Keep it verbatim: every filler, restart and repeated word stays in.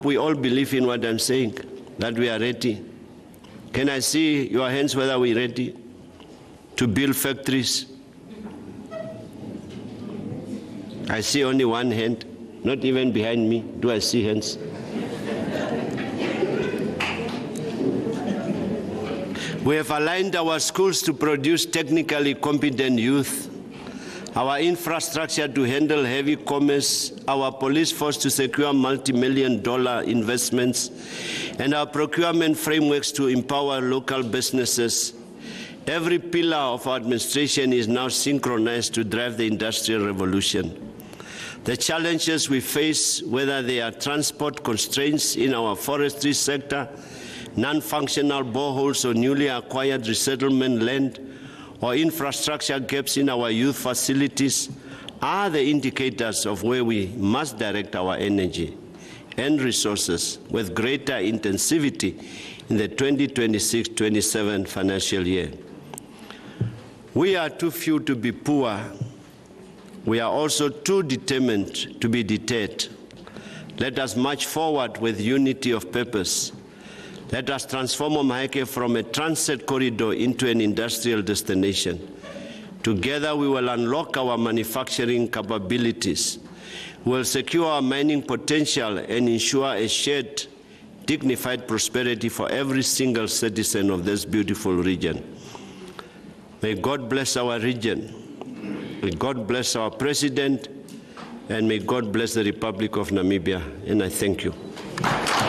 We all believe in what I'm saying, that we are ready. Can I see your hands whether we're ready to build factories? I see only one hand, not even behind me. Do I see hands? We have aligned our schools to produce technically competent youth, our infrastructure to handle heavy commerce, our police force to secure multi-million dollar investments, and our procurement frameworks to empower local businesses. Every pillar of our administration is now synchronized to drive the industrial revolution. The challenges we face, whether they are transport constraints in our forestry sector, non-functional boreholes or newly acquired resettlement land, or infrastructure gaps in our youth facilities, are the indicators of where we must direct our energy and resources with greater intensivity in the twenty twenty-six twenty-seven financial year. We are too few to be poor. We are also too determined to be deterred. Let us march forward with unity of purpose. Let us transform Omaheke from a transit corridor into an industrial destination. Together we will unlock our manufacturing capabilities. We will secure our mining potential and ensure a shared, dignified prosperity for every single citizen of this beautiful region. May God bless our region. May God bless our President, and may God bless the Republic of Namibia. And I thank you.